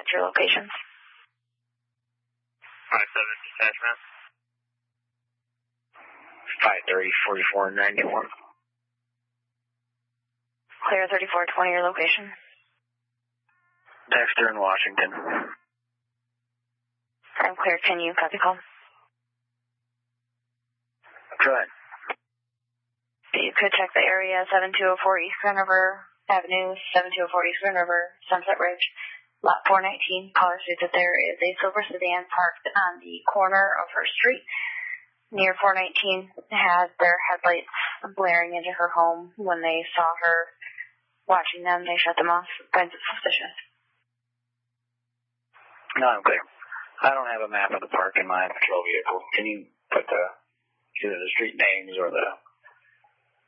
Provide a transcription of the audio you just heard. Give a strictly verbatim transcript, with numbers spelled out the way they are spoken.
your locations. five seven detachment. five thirty, forty-four, ninety-one. Clear thirty-four twenty, your location. Dexter in Washington. I'm clear, can you copy call? Go ahead. You could check the area seven two oh four East Grand River Avenue, seven two oh four East Grand River, Sunset Ridge, lot four nineteen. Caller states that there is a silver sedan parked on the corner of her street near four nineteen. Has their headlights blaring into her home. When they saw her watching them, they shut them off. Finds it suspicious. No, I'm clear. I don't have a map of the park in my patrol vehicle. Can you put the either the street names or the